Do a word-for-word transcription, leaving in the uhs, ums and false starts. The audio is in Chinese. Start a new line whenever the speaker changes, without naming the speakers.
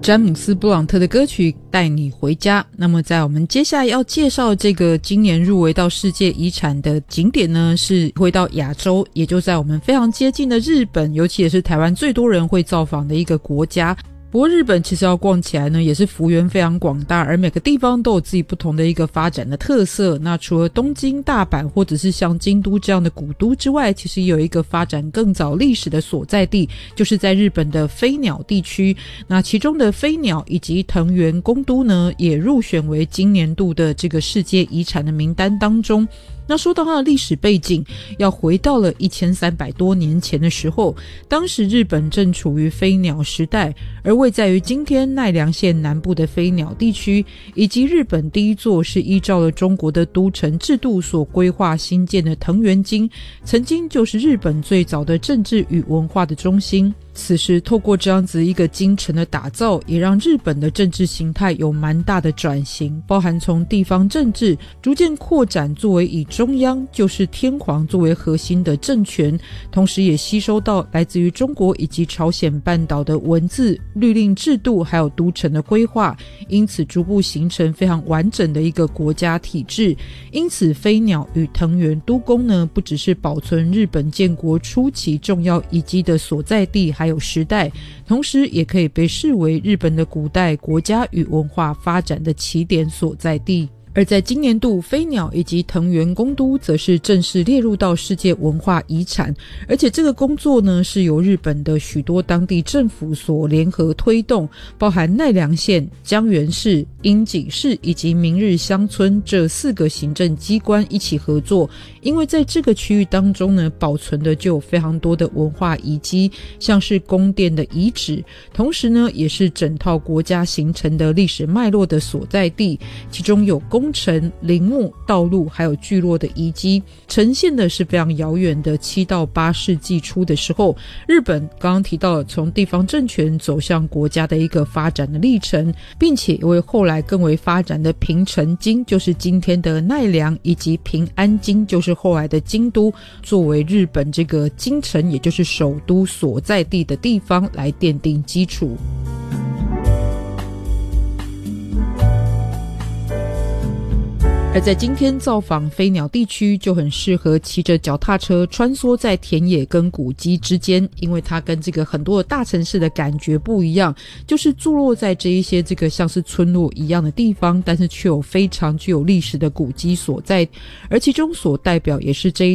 詹姆斯·布朗特的歌曲《带你回家》。那么在我们接下来要介绍这个今年入围到世界遗产的景点呢，是回到亚洲，也就在我们非常接近的日本，尤其也是台湾最多人会造访的一个国家。不过日本其实要逛起来呢，也是幅员非常广大，而每个地方都有自己不同的一个发展的特色。那除了东京、大阪或者是像京都这样的古都之外，其实有一个发展更早历史的所在地，就是在日本的飞鸟地区。那其中的飞鸟以及藤原宫都呢，也入选为今年度的这个世界遗产的名单当中。那说到它的历史背景，要回到了一千三百多年前的时候，当时日本正处于飞鸟时代，而位在于今天奈良县南部的飞鸟地区，以及日本第一座是依照了中国的都城制度所规划新建的藤原京，曾经就是日本最早的政治与文化的中心。此时透过这样子一个京城的打造，也让日本的政治形态有蛮大的转型，包含从地方政治逐渐扩展作为以中央就是天皇作为核心的政权，同时也吸收到来自于中国以及朝鲜半岛的文字、律令制度还有都城的规划，因此逐步形成非常完整的一个国家体制。因此飞鸟与藤原都宫呢，不只是保存日本建国初期重要遗迹的所在地还有时代，同时也可以被视为日本的古代国家与文化发展的起点所在地。而在今年度，飞鸟以及藤原宫都则是正式列入到世界文化遗产，而且这个工作呢是由日本的许多当地政府所联合推动，包含奈良县、江原市、樱井市以及明日乡村这四个行政机关一起合作。因为在这个区域当中呢，保存的就有非常多的文化遗迹，像是宫殿的遗址，同时呢也是整套国家形成的历史脉络的所在地，其中有宫城、陵墓、道路还有聚落的遗迹，呈现的是非常遥远的七到八世纪初的时候，日本刚刚提到了从地方政权走向国家的一个发展的历程，并且也为后来更为发展的平城京，就是今天的奈良，以及平安京，就是后来的京都，作为日本这个京城也就是首都所在地的地方来奠定基础。而在今天造访飞鸟地区，就很适合骑着脚踏车穿梭在田野跟古迹之间，因为它跟这个很多的大城市的感觉不一样，就是坐落在这一些这个像是村落一样的地方，但是却有非常具有历史的古迹所在，而其中所代表也是这一